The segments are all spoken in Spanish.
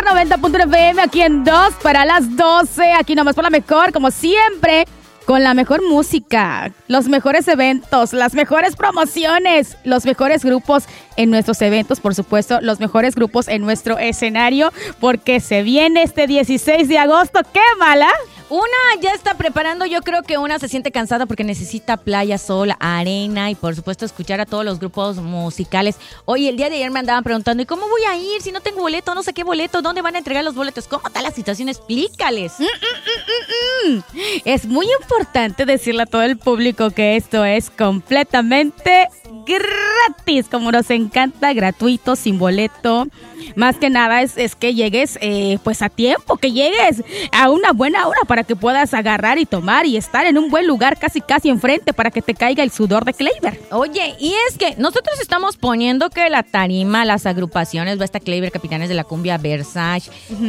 mejor 90.1 FM, aquí en 2 para las 12. Aquí nomás por la mejor, como siempre, con la mejor música, los mejores eventos, las mejores promociones, los mejores grupos en nuestros eventos, por supuesto, los mejores grupos en nuestro escenario, porque se viene este 16 de agosto. ¡Qué mala! Una ya está preparando, yo creo que una se siente cansada porque necesita playa, sol, arena y por supuesto escuchar a todos los grupos musicales. Oye, el día de ayer me andaban preguntando, ¿y cómo voy a ir si no tengo boleto? No sé qué boleto, ¿dónde van a entregar los boletos? ¿Cómo está la situación? Explícales. Es muy importante decirle a todo el público que esto es completamente gratis, como nos encanta, gratuito, sin boleto. Más que nada es que llegues pues a tiempo, que llegues a una buena hora para que puedas agarrar y tomar y estar en un buen lugar casi enfrente para que te caiga el sudor de Kleiber. Oye, y es que nosotros estamos poniendo que la tarima, las agrupaciones, va a estar Kleiber, Capitanes de la Cumbia, Versace.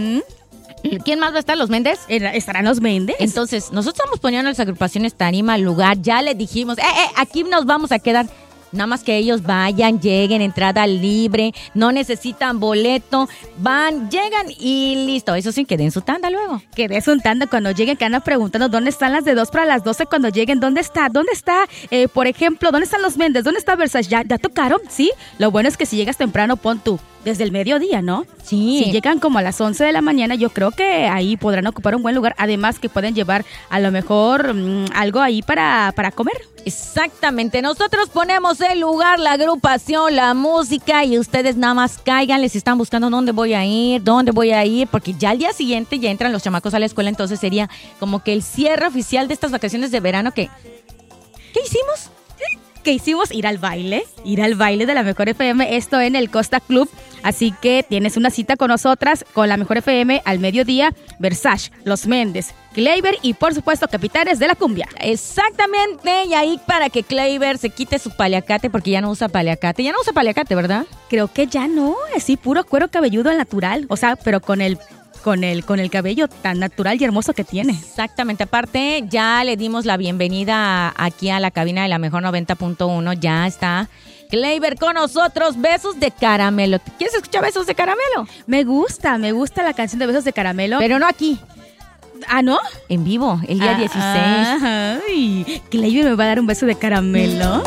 ¿Quién más va a estar? ¿Los Méndez? ¿Estarán los Méndez? Entonces, nosotros estamos poniendo las agrupaciones tarima, lugar, ya les dijimos, aquí nos vamos a quedar. Nada más que ellos vayan, lleguen, entrada libre, no necesitan boleto, van, llegan y listo. Eso sí, que den su tanda luego. Que den su tanda cuando lleguen, que andan preguntando dónde están las de 2 para las 12 cuando lleguen. ¿Dónde está? Por ejemplo, ¿dónde están los Méndez? ¿Dónde está Versace? ¿Ya tocaron? ¿Sí? Lo bueno es que si llegas temprano, pon tú. Desde el mediodía, ¿no? Sí. Si llegan como a las 11 de la mañana, yo creo que ahí podrán ocupar un buen lugar. Además que pueden llevar a lo mejor algo ahí para comer. Exactamente. Nosotros ponemos el lugar, la agrupación, la música y ustedes nada más caigan. Les están buscando dónde voy a ir, porque ya al día siguiente ya entran los chamacos a la escuela. Entonces sería como que el cierre oficial de estas vacaciones de verano que... ¿Qué hicimos? Que hicimos ir al baile de la Mejor FM, esto en el Costa Club, así que tienes una cita con nosotras, con la Mejor FM al mediodía, Versace, Los Méndez, Kleiber y por supuesto Capitanes de la Cumbia. Exactamente, y ahí para que Kleiber se quite su paliacate, porque ya no usa paliacate, ¿verdad? Creo que ya no, es sí, puro cuero cabelludo al natural, o sea, pero con el cabello tan natural y hermoso que tiene. Exactamente. Aparte, ya le dimos la bienvenida aquí a la cabina de la Mejor 90.1. Ya está Kleiber con nosotros. Besos de caramelo. ¿Quieres escuchar Besos de Caramelo? Me gusta la canción de Besos de Caramelo. Pero no aquí. ¿Ah, no? En vivo, el día 16. Ay, Kleiber me va a dar un beso de caramelo.